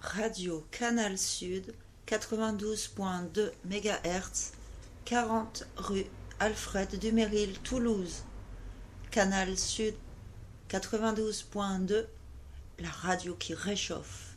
Radio Canal Sud 92.2 MHz, 40 rue Alfred Dumeril, Toulouse. Canal Sud 92.2, la radio qui réchauffe.